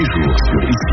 jours sur ici,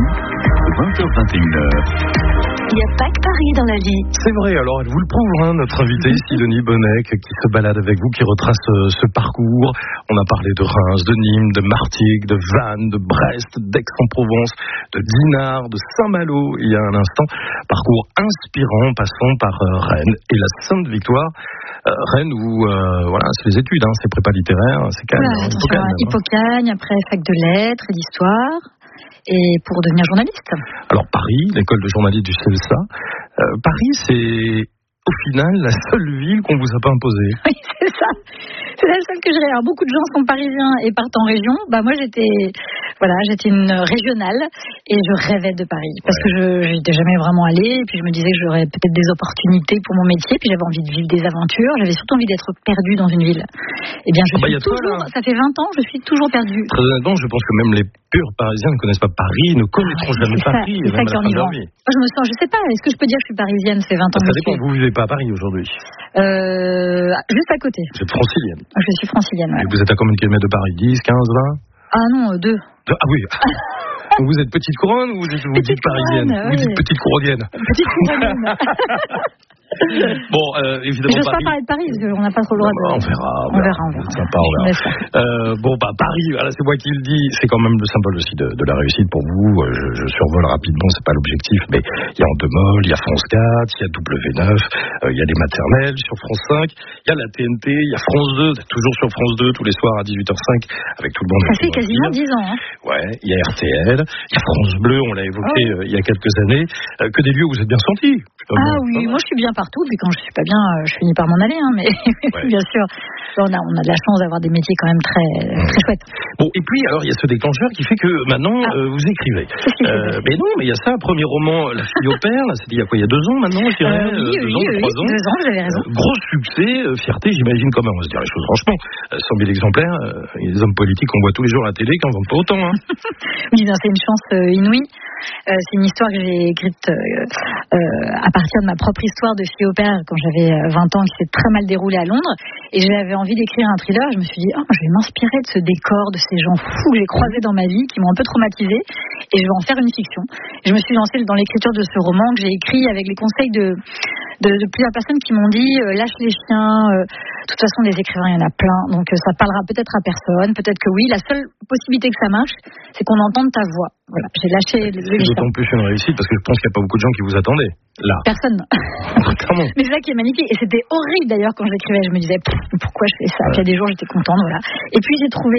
20h-21h. Il n'y a pas que Paris dans la vie. C'est vrai, alors elle vous le prouve, notre invitée Sidonie Bonnec, qui se balade avec vous, qui retrace ce parcours. On a parlé de Reims, de Nîmes, de Martigues, de Vannes, de Brest, d'Aix-en-Provence, de Dinard, de Saint-Malo, il y a un instant. Parcours inspirant, passant par Rennes et la Sainte-Victoire. Rennes où, voilà, c'est les études, c'est prépa littéraire, c'est quand même Hippocagne, après fac de lettres et d'histoire. Et pour devenir journaliste. Alors Paris, l'école de journalisme du CELSA. Paris, c'est au final la seule ville qu'on vous a pas imposée. Oui, c'est ça. C'est la seule que je rêve. Alors, beaucoup de gens sont parisiens et partent en région. Moi, j'étais une régionale et je rêvais de Paris parce que je n'étais jamais vraiment allée. Et puis je me disais que j'aurais peut-être des opportunités pour mon métier. Puis j'avais envie de vivre des aventures. J'avais surtout envie d'être perdue dans une ville. Eh bien, je suis toujours. Ça fait 20 ans, je suis toujours perdue. Très honnêtement, je pense que même les purs Parisiens ne connaissent pas Paris, ne connaîtront jamais Paris. C'est ça qui est enivrant. Moi, je me sens, je sais pas. Est-ce que je peux dire que je suis parisienne? C'est 20 ans. Ça dépend. Vous vivez pas à Paris aujourd'hui? Juste à côté. Vous êtes francilienne? Je suis francilienne, ouais. Et vous êtes à combien de kilomètres de Paris? 10, 15, 20? Ah non, 2. Ah oui. Vous êtes petite couronne ou vous dites parisienne? Oui. Vous dites petite couronnienne? Petite couronnienne. Bon, évidemment. Je n'ose pas parler de Paris, parce qu'on n'a pas trop le droit de. On verra. Sympa, on verra. Paris, voilà, c'est moi qui le dis. C'est quand même le symbole aussi de la réussite pour vous. Je survole rapidement, c'est pas l'objectif, mais il y a Endemol, il y a France 4, il y a W9, il y a les maternelles sur France 5, il y a la TNT, il y a France 2, toujours sur France 2 tous les soirs à 18h05 avec tout le monde. Ça fait quasiment 10 ans. Ouais, il y a RTL, il y a France Bleu, on l'a évoqué il y a quelques années. Que des lieux où vous êtes bien sentis. Oui, moi je suis bien partout, puis quand je suis pas bien, je finis par m'en aller, mais bien sûr, on a de la chance d'avoir des métiers quand même très chouettes. Bon, et puis alors il y a ce déclencheur qui fait que maintenant vous écrivez. Mais non, mais il y a ça, un premier roman, La fille au père, c'était il y a quoi, il y a 2 ans maintenant, je dirais, 2 ans, 3 ans. 2 ans, vous avez raison. Gros succès, fierté, j'imagine quand même, on va se dire les choses franchement. 100 000 exemplaires, il y a des hommes politiques qu'on voit tous les jours à la télé qui en vendent pas autant. Oui, c'est une chance inouïe. C'est une histoire que j'ai écrite à partir de ma propre histoire de fille au père quand j'avais 20 ans, qui s'est très mal déroulée à Londres, et j'avais envie d'écrire un thriller. Je me suis dit, je vais m'inspirer de ce décor, de ces gens fous que j'ai croisés dans ma vie, qui m'ont un peu traumatisée, et je vais en faire une fiction. Et je me suis lancée dans l'écriture de ce roman que j'ai écrit avec les conseils de plusieurs personnes qui m'ont dit, lâche les chiens, de toute façon les écrivains il y en a plein, donc ça parlera peut-être à personne, peut-être que oui, la seule possibilité que ça marche, c'est qu'on entende ta voix. Voilà, j'ai lâché les chiens. C'est d'autant plus une réussite parce que je pense qu'il n'y a pas beaucoup de gens qui vous attendaient là. Personne. Mais c'est ça qui est magnifique, et c'était horrible d'ailleurs quand je l'écrivais. Je me disais pourquoi je fais ça. Puis il y a des jours j'étais contente, voilà. Et puis j'ai trouvé